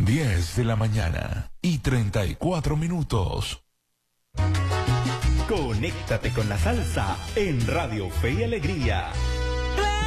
10 de la mañana y 34 minutos. Conéctate con la salsa en Radio Fe y Alegría.